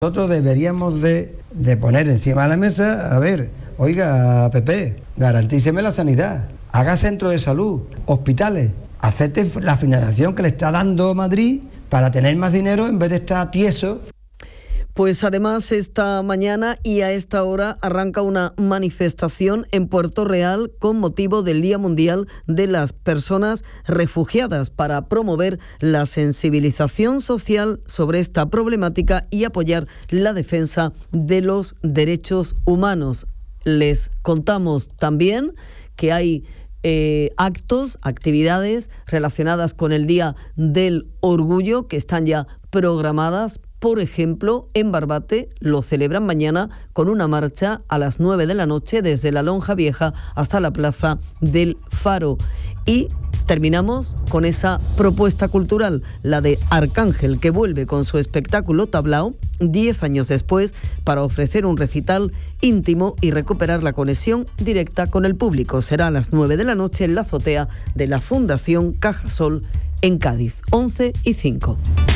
Nosotros deberíamos de poner encima de la mesa, a ver, oiga, Pepe, garantíceme la sanidad, haga centros de salud, hospitales, acepte la financiación que le está dando Madrid para tener más dinero en vez de estar tieso. Pues además esta mañana y a esta hora arranca una manifestación en Puerto Real con motivo del Día Mundial de las Personas Refugiadas para promover la sensibilización social sobre esta problemática y apoyar la defensa de los derechos humanos. Les contamos también que hay actividades relacionadas con el Día del Orgullo que están ya programadas. Por ejemplo, en Barbate lo celebran mañana con una marcha a las 9 de la noche desde la Lonja Vieja hasta la Plaza del Faro. Y terminamos con esa propuesta cultural, la de Arcángel, que vuelve con su espectáculo Tablao 10 años después para ofrecer un recital íntimo y recuperar la conexión directa con el público. Será a las 9 de la noche en la azotea de la Fundación Cajasol en Cádiz, 11:05.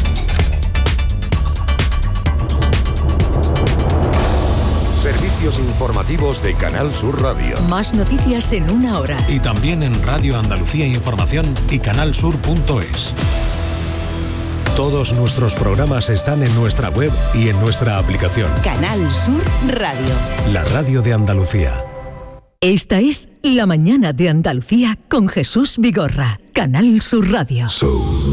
Servicios informativos de Canal Sur Radio. Más noticias en una hora. Y también en Radio Andalucía Información y canalsur.es. Todos nuestros programas están en nuestra web y en nuestra aplicación. Canal Sur Radio. La radio de Andalucía. Esta es La Mañana de Andalucía con Jesús Vigorra. Canal Sur Radio.